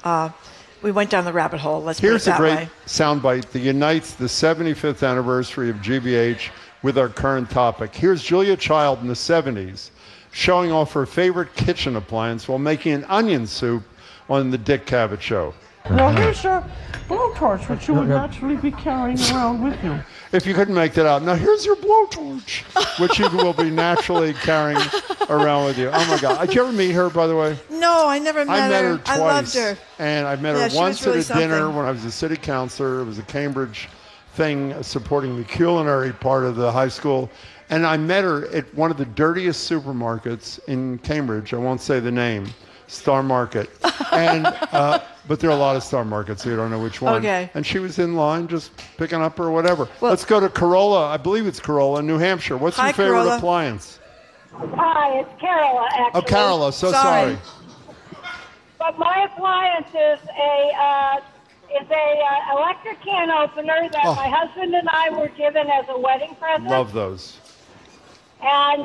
we went down the rabbit hole. Let's put it that way. Here's a great soundbite that unites the 75th anniversary of GBH with our current topic. Here's Julia Child in the 70s showing off her favorite kitchen appliance while making an onion soup on the Dick Cavett Show. Now here's your blowtorch, which you would naturally be carrying around with you. If you couldn't make that out, now here's your blowtorch, which you will be naturally carrying around with you. Oh my God! Did you ever meet her, by the way? No, I never met her. I met her twice. I loved her. And I met her once really at a dinner when I was a city councilor. It was a Cambridge thing supporting the culinary part of the high school. And I met her at one of the dirtiest supermarkets in Cambridge. I won't say the name. Star Market. And but there are a lot of Star Markets, so you don't know which one. Okay. And she was in line just picking up or whatever. Well, let's go to Corolla. I believe it's Corolla, New Hampshire. What's your favorite Corolla. appliance? Hi, it's Carola, actually. Oh, Carola. So sorry. But my appliance is a electric can opener that my husband and I were given as a wedding present. Love those. And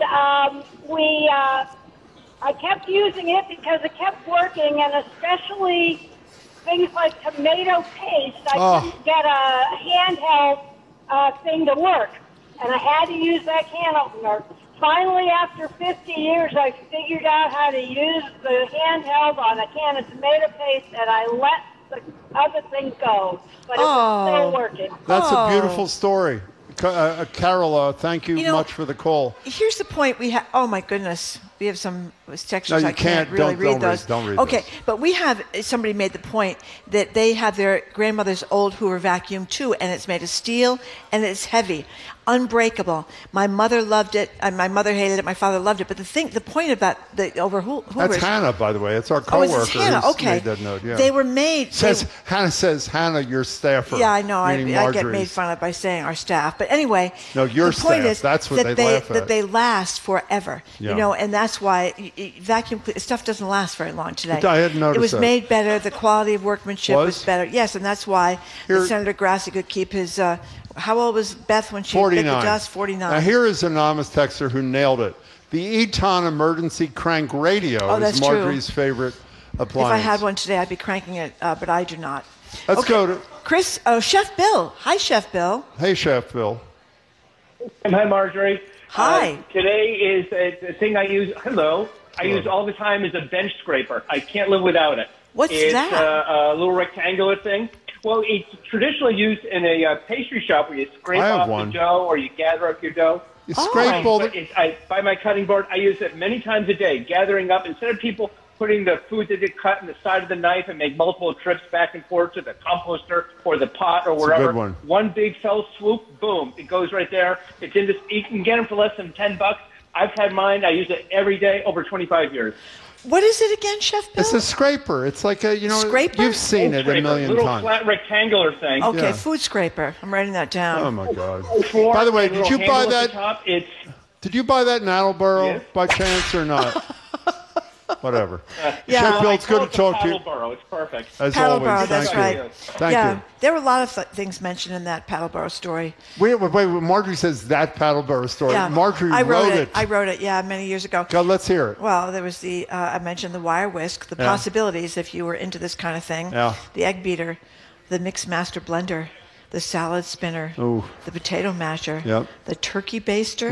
I kept using it because it kept working, and especially things like tomato paste. I couldn't get a handheld thing to work, and I had to use that can opener. Finally, after 50 years, I figured out how to use the handheld on a can of tomato paste, and I let the other thing go. But it was still working. That's a beautiful story. Carola, thank you much for the call. Here's the point we have. Oh, my goodness. We have some textures. No, you I can't really read those. Don't read okay, those. but we have, somebody made the point that they have their grandmother's old Hoover vacuum too, and it's made of steel, and it's heavy, unbreakable. My mother loved it, and my mother hated it, my father loved it. But the point about the Hoovers. That's Hannah, by the way. It's our coworker. Oh, it's Hannah. Okay. Made that note. Yeah. They were made. Hannah says, Hannah, your staffer. Yeah, I know. I get Marjorie's. made fun of by saying our staff. But anyway, no, your the point staff. is that's what they laugh at. That they last forever. Yeah. You know, and that's why vacuum stuff doesn't last very long today. I hadn't noticed it was that. made better. The quality of workmanship was better. Yes, and that's why Senator Grassley could keep his. How old was Beth when she bit the dust? 49. Now here is an anonymous texter who nailed it. The Eton emergency crank radio is Marjorie's favorite appliance. If I had one today, I'd be cranking it, but I do not. Let's go to Chris. Oh, Chef Bill. Hi, Chef Bill. Hey, Chef Bill. Hi, Marjorie. Hi. Today is the thing I use. Hello. I use all the time is a bench scraper. I can't live without it. What's that? It's a little rectangular thing. Well, it's traditionally used in a pastry shop where you scrape off the dough or you gather up your dough. You scrape all the... I buy my cutting board. I use it many times a day, gathering up. Instead of people putting the food that they cut in the side of the knife and make multiple trips back and forth to the composter or the pot or wherever. That's a good one. One big fell swoop, boom, it goes right there. It's in this. You can get them for less than $10. I've had mine. I use it every day, over 25 years. What is it again, Chef Bill? It's a scraper. It's like a, scraper? You've seen it a million little times. Flat rectangular thing. Okay, food scraper. I'm writing that down. Oh my God! By the way, did you buy that? Did you buy that in Attleboro by chance or not? Whatever. Chef Bill, it's good to talk to you. Paddleboro, it's perfect. As Paddleboro, always, that's right. Thank you. There were a lot of things mentioned in that Paddleboro story. Wait, Marjorie says that Paddleboro story. Yeah. Marjorie wrote it. I wrote it, many years ago. God, let's hear it. Well, there was I mentioned the wire whisk, the possibilities if you were into this kind of thing. Yeah. The egg beater, the mix master blender, the salad spinner, the potato masher, the turkey baster,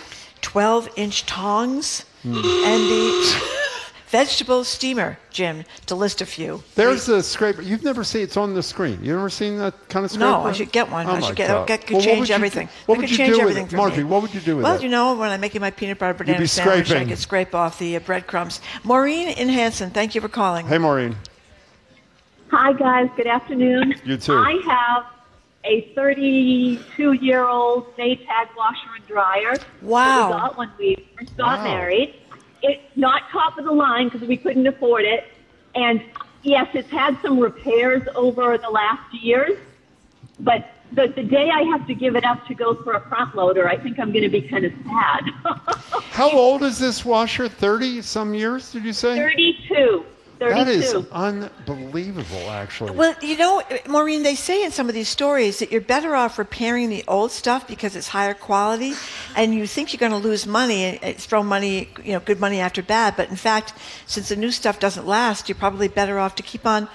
12-inch tongs, and the vegetable steamer, Jim, to list a few. There's a scraper. You've never seen it's on the screen. You've never seen that kind of scraper? No, I should get one. Oh I should God. change everything. What would you do with it? For Marjorie, me. what would you do with it? Well, when I'm making my peanut butter banana sandwich, I could scrape off the breadcrumbs. Maureen in Hanson, thank you for calling. Hey, Maureen. Hi, guys. Good afternoon. You too. I have a 32-year-old Maytag washer and dryer. Wow. That we got when we first got married. It's not top of the line because we couldn't afford it. And yes, it's had some repairs over the last years. But the day I have to give it up to go for a front loader, I think I'm going to be kind of sad. How old is this washer? 30 some years, did you say? 32. That is unbelievable, actually. Well, Maureen, they say in some of these stories that you're better off repairing the old stuff because it's higher quality, and you think you're going to lose money and throw money, good money after bad. But in fact, since the new stuff doesn't last, you're probably better off to keep on